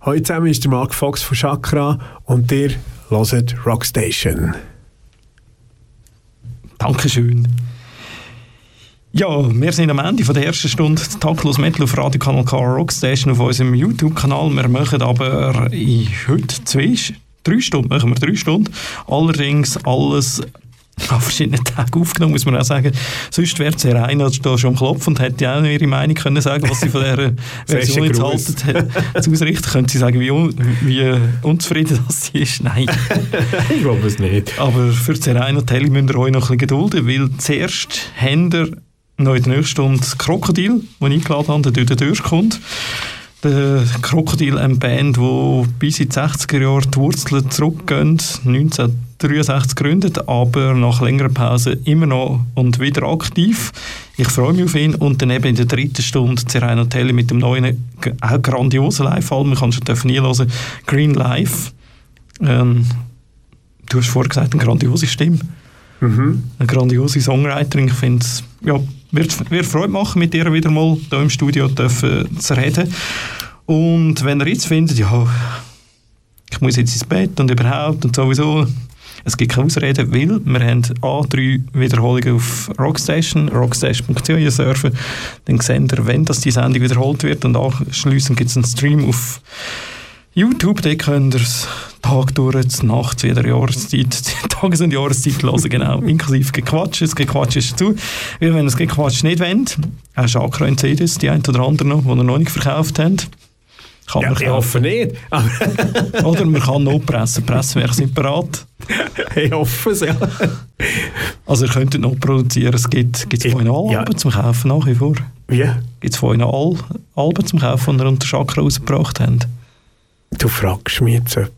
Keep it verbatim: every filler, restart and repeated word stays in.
Heute zusammen ist der Mark Fox von Chakra und ihr hört Rockstation. Dankeschön. Ja, wir sind am Ende von der ersten Stunde Taktlos Metal auf Radio Kanal K Rockstation auf unserem YouTube-Kanal. Wir machen aber in heute zwei, drei Stunden, machen wir drei Stunden. Allerdings alles an verschiedenen Tagen aufgenommen, muss man auch sagen. Sonst wäre Serena da schon am Klopf und hätte ja auch ihre Meinung können sagen, was sie von dieser Version jetzt halten. Zu ausrichten könnte sie sagen, wie, un, wie unzufrieden das sie ist. Nein. Ich glaube es nicht. Aber für Serena Telly müsst ihr euch noch ein bisschen gedulden, weil zuerst haben wir noch in der nächsten Stunde Krokodil, den ich eingeladen habe, der durch den durchkommt. Der Krokodil, eine Band, die bis in die sechziger Jahre die Wurzeln zurückgehen, neunzehnhundertdreiundsechzig gegründet, aber nach längerer Pause immer noch und wieder aktiv. Ich freue mich auf ihn. Und dann eben in der dritten Stunde Serena Telly mit dem neuen, auch grandiosen Live-Album, man kann schon nie hören, Green Life. Ähm, du hast vorher gesagt, eine grandiose Stimme. Mhm. Eine grandiose Songwriterin. Ich finde es, ja, wird, wird Freude machen, mit ihr wieder mal hier im Studio dürfen zu reden. Und wenn ihr jetzt findet, ja, ich muss jetzt ins Bett und überhaupt und sowieso, es gibt keine Ausreden, weil wir haben A drei Wiederholungen auf Rockstation, rockstation punkt c h surfen, dann seht ihr, wenn das die Sendung wiederholt wird, und anschliessend gibt es einen Stream auf YouTube, da könnt ihr es Tag durch, Nacht, wieder Jahreszeit, Tages- und Jahreszeit hören, genau, inklusive Gequatsch. Das Gequatsch ist dazu. Weil wenn ihr das Gequatsch nicht wollt, auch Chakra in C Ds, die ein oder andere noch, die ihr noch nicht verkauft habt, kann ja, man ich hoffe nicht. Oder man kann noch pressen. Presswerke sind bereit. Ich hoffe es, ja. Also ihr könntet noch produzieren. Es gibt, gibt es von euch noch ja. Alben zum Kaufen nach wie vor? Wie? Gibt es von euch noch Al- Alben zum Kaufen, die ihr unter Chakra rausgebracht habt? Du fragst mich jetzt